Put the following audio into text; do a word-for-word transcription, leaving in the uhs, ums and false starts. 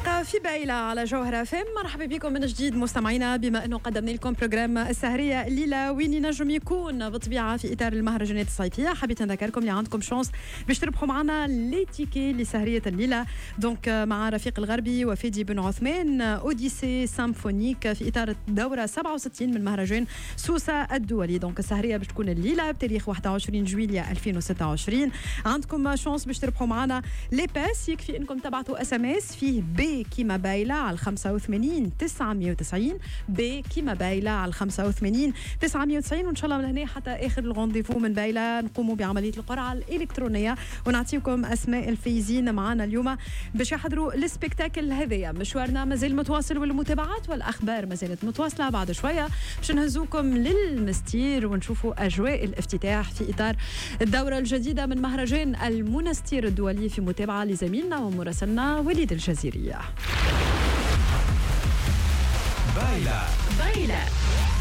الحلقة في بايلة على جوهرة فم. مرحبا بكم من جديد مستمعينا. بما أنه قدمنا لكم بروجرام السهرية الليلة وين ينجم يكون بالطبيعة في إطار المهرجانات الصيفية، حبيت نذكركم اللي عندكم شانس باش تربحوا معنا لي تيكي لسهرية الليلة. دونك مع رفيق الغربي وفادي بن عثمان أوديسي سامفونيك في إطار الدورة سبعة وستين من مهرجان سوسة الدولي. دونك السهرية باش تكون الليلة بتاريخ واحد وعشرين جويلية ألفين وستة وعشرين. عندكم شانس باش تربحوا معنا لي باس. يكفي انكم تبعتوا اس ام اس فيه بي كيما بايلة على خمسة وثمانين تسعمية وتسعين، بي كيما بايلة على خمسة وثمانين تسعمية وتسعين. وان شاء الله من هنا حتى اخر الغونديفو من بايلة نقوموا بعملية القرعة الالكترونية ونعطيكم اسماء الفايزين معنا اليوم باش يحضروا السبيكتاكل هذايا. مشوارنا مازال متواصل والمتابعات والاخبار ما زالت متواصلة. بعد شوية باش نهزوكم للمستير ونشوفوا اجواء الافتتاح في اطار الدورة الجديدة من مهرجان المنستير الدولي في متابعة لزميلنا ومراسلنا وليد الجزيرية. بايلة بايلة